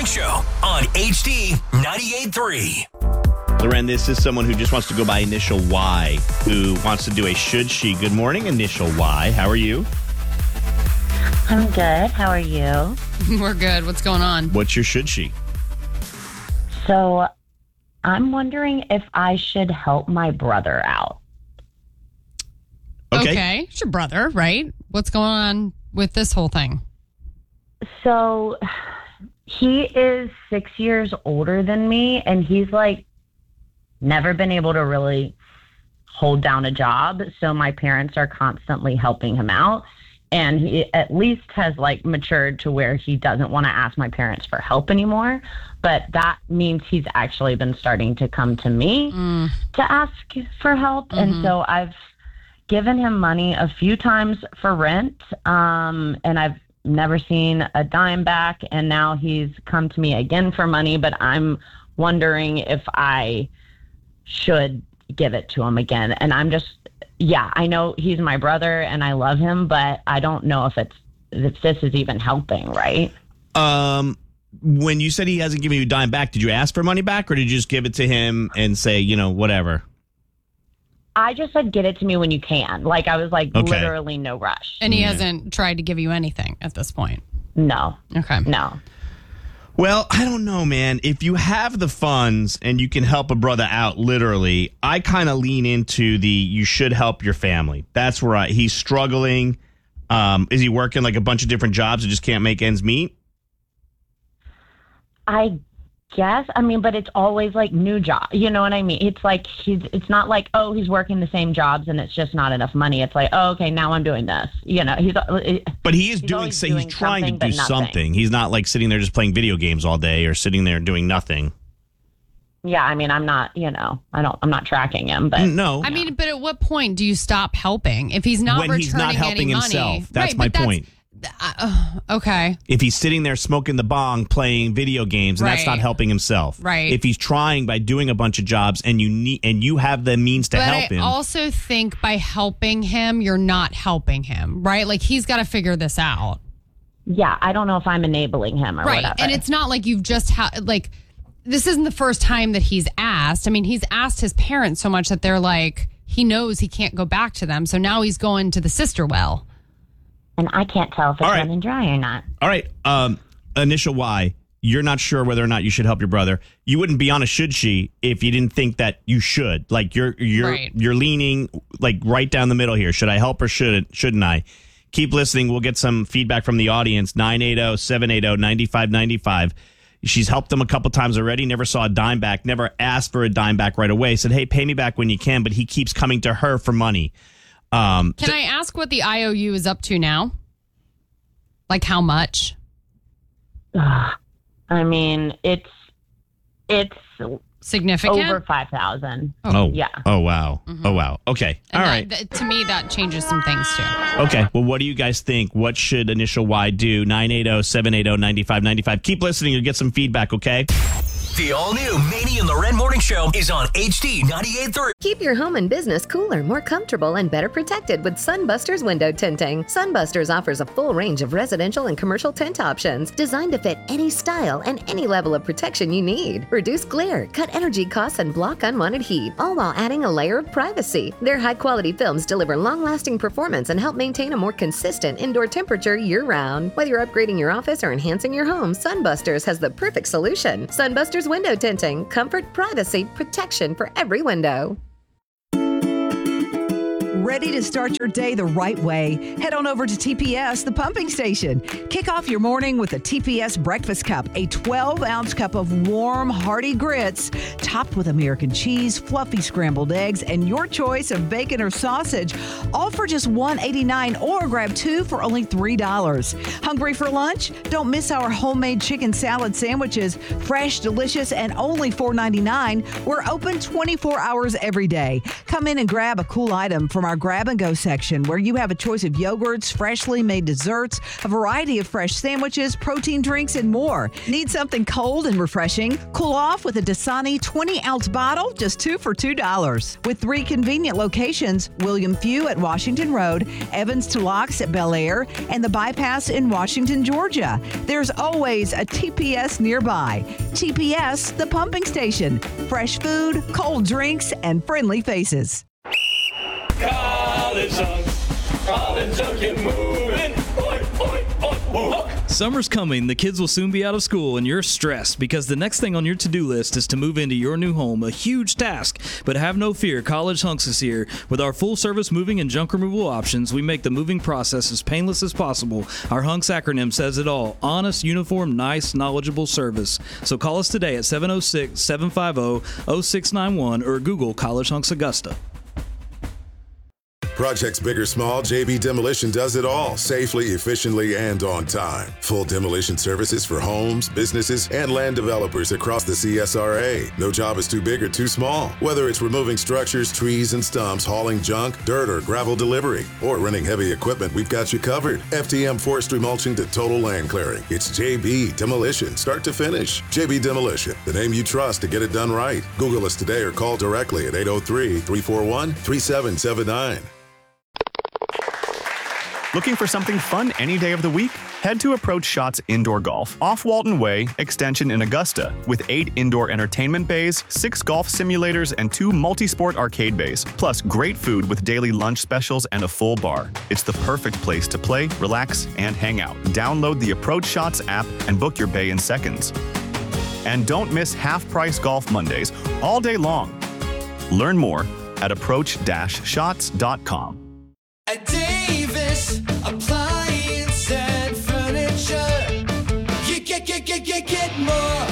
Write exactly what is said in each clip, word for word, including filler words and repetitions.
Morning Show on H D ninety-eight point three. Loren, this is someone who just wants to go by initial Y, who wants to do a should she. Good morning, initial Y. How are you? I'm good. How are you? We're good. What's going on? What's your should she? So I'm wondering if I should help my brother out. Okay. Okay. It's your brother, right? What's going on with this whole thing? So he is six years older than me, and he's like never been able to really hold down a job. So my parents are constantly helping him out. And he at least has like matured to where he doesn't want to ask my parents for help anymore. But that means he's actually been starting to come to me mm. to ask for help. Mm-hmm. And so I've given him money a few times for rent. Um, and I've never seen a dime back. And now he's come to me again for money. But I'm wondering if I should give it to him again. And I'm just... Yeah, I know he's my brother and I love him, but I don't know if it's if this is even helping, right? Um, when you said he hasn't given you a dime back, did you ask for money back or did you just give it to him and say, you know, whatever? I just said, get it to me when you can. Like, I was like, okay. Literally no rush. And he yeah. hasn't tried to give you anything at this point? No. Okay. No. Well, I don't know, man. If you have the funds and you can help a brother out, literally, I kind of lean into the you should help your family. That's where I, he's struggling. Um, is he working like a bunch of different jobs and just can't make ends meet? I guess. I mean, but it's always like new job. You know what I mean? It's like he's. It's not like, oh, he's working the same jobs and it's just not enough money. It's like, oh, okay, now I'm doing this. You know, he's. But he is he's doing. So doing he's trying to something, do but nothing. something. He's not like sitting there just playing video games all day or sitting there doing nothing. Yeah, I mean, I'm not. You know, I don't. I'm not tracking him. But no, I mean, but at what point do you stop helping if he's not when returning he's not helping any himself? money? That's right, my that's, point. Uh, okay. If he's sitting there smoking the bong, playing video games, and right. that's not helping himself. Right. If he's trying by doing a bunch of jobs, and you need, and you have the means to but help I him. I also think by helping him, you're not helping him, right? Like he's got to figure this out. Yeah, I don't know if I'm enabling him or right. whatever. And it's not like you've just had like this isn't the first time that he's asked. I mean, he's asked his parents so much that they're like he knows he can't go back to them, so now he's going to the sister well. And I can't tell if it's right. running dry or not. All right. Um, initial Y, you're not sure whether or not you should help your brother. You wouldn't be on a should she if you didn't think that you should. Like you're you're right. you're leaning like right down the middle here. Should I help or should shouldn't I? Keep listening. We'll get some feedback from the audience. nine eight zero, seven eight zero, nine five nine five. She's helped him a couple times already. Never saw a dime back. Never asked for a dime back right away. Said, hey, pay me back when you can. But he keeps coming to her for money. Um, Can I ask what the I O U is up to now? Like how much? Uh, I mean, it's it's significant. over five thousand. Oh yeah. Oh wow. Mm-hmm. Oh wow. Okay. And All that, right. that- to me, that changes some things too. Okay. Well, what do you guys think? What should initial Y do? nine eight zero, seven eight zero, nine five nine five. Keep listening. You'll get some feedback. Okay. The all-new Manny and Loren Morning Show is on H D ninety-eight point three. Keep your home and business cooler, more comfortable, and better protected with Sunbusters window tinting. Sunbusters offers a full range of residential and commercial tint options designed to fit any style and any level of protection you need. Reduce glare, cut energy costs, and block unwanted heat, all while adding a layer of privacy. Their high-quality films deliver long-lasting performance and help maintain a more consistent indoor temperature year-round. Whether you're upgrading your office or enhancing your home, Sunbusters has the perfect solution. Sunbusters window tinting, comfort, privacy, protection for every window. Ready to start your day the right way? Head on over to T P S, the pumping station. Kick off your morning with a T P S breakfast cup, a twelve-ounce cup of warm, hearty grits, topped with American cheese, fluffy scrambled eggs, and your choice of bacon or sausage, all for just one dollar and eighty-nine cents, or grab two for only three dollars. Hungry for lunch? Don't miss our homemade chicken salad sandwiches, fresh, delicious, and only four dollars and ninety-nine cents. We're open twenty-four hours every day. Come in and grab a cool item from our our grab and go section, where you have a choice of yogurts, freshly made desserts, a variety of fresh sandwiches, protein drinks, and more. Need something cold and refreshing? Cool off with a Dasani twenty ounce bottle, just two for two dollars. With three convenient locations, William Few at Washington Road, Evans to Locks at Bel Air, and the Bypass in Washington, Georgia. There's always a T P S nearby. T P S, the pumping station. Fresh food, cold drinks, and friendly faces. College Hunks, College Hunk, get moving. Oi, oi, oi, oi. Summer's coming, the kids will soon be out of school, and you're stressed because the next thing on your to-do list is to move into your new home, a huge task. But have no fear, College Hunks is here. With our full-service moving and junk removal options, we make the moving process as painless as possible. Our Hunks acronym says it all: honest, uniform, nice, knowledgeable service. So call us today at seven oh six, seven five oh, oh six nine one or Google College Hunks Augusta. Projects big or small, J B Demolition does it all, safely, efficiently, and on time. Full demolition services for homes, businesses, and land developers across the C S R A. No job is too big or too small. Whether it's removing structures, trees, and stumps, hauling junk, dirt, or gravel delivery, or renting heavy equipment, we've got you covered. F T M forestry mulching to total land clearing. It's J B Demolition, start to finish. J B Demolition, the name you trust to get it done right. Google us today or call directly at eight oh three, three four one, three seven seven nine. Looking for something fun any day of the week? Head to Approach Shots Indoor Golf off Walton Way, Extension in Augusta, with eight indoor entertainment bays, six golf simulators, and two multi-sport arcade bays, plus great food with daily lunch specials and a full bar. It's the perfect place to play, relax, and hang out. Download the Approach Shots app and book your bay in seconds. And don't miss half-price golf Mondays all day long. Learn more at approach dash shots dot com. At Davis Appliance and Furniture, you get, get, get, get, get more.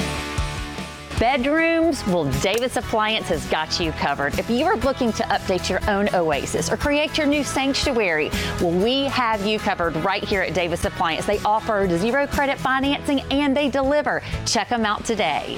Bedrooms? Well, Davis Appliance has got you covered. If you are looking to update your own oasis or create your new sanctuary, well, we have you covered right here at Davis Appliance. They offer zero credit financing and they deliver. Check them out today.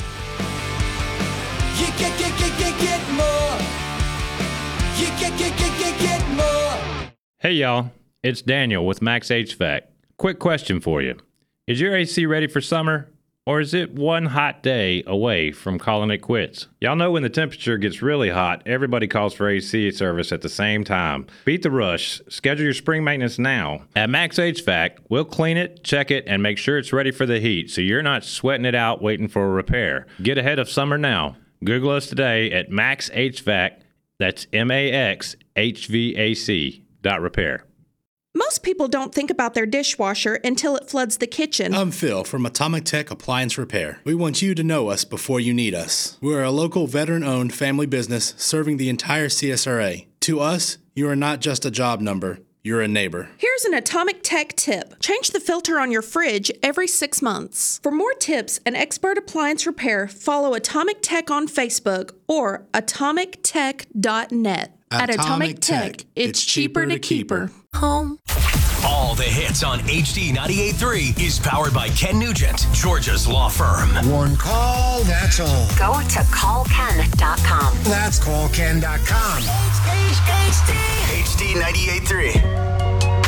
You get, get, get, get, get more. You get, get, get, get, get more. Hey y'all, it's Daniel with Max H V A C. Quick question for you. Is your A C ready for summer? Or is it one hot day away from calling it quits? Y'all know when the temperature gets really hot, everybody calls for A C service at the same time. Beat the rush. Schedule your spring maintenance now. At Max H V A C, we'll clean it, check it, and make sure it's ready for the heat so you're not sweating it out waiting for a repair. Get ahead of summer now. Google us today at Max H V A C. That's M A X H V A C. Dot repair. Most people don't think about their dishwasher until it floods the kitchen. I'm Phil from Atomic Tech Appliance Repair. We want you to know us before you need us. We're a local veteran-owned family business serving the entire C S R A. To us, you are not just a job number. You're a neighbor. Here's an Atomic Tech tip. Change the filter on your fridge every six months. For more tips and expert appliance repair, follow Atomic Tech on Facebook or atomic tech dot net. At Atomic Tech, it's cheaper to keep her home. All the hits on H D ninety-eight point three is powered by Ken Nugent, Georgia's law firm. One call, that's all. Go to call ken dot com. That's call ken dot com. H D ninety-eight point three.